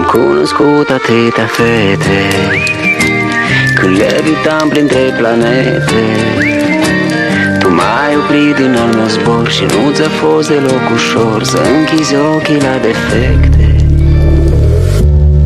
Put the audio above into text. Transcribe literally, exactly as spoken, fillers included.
cunoscut atâtea fete când levitam printre planete. Tu m-ai oprit din al meu zbor și nu ți-a fost deloc ușor să închizi ochii la defecte.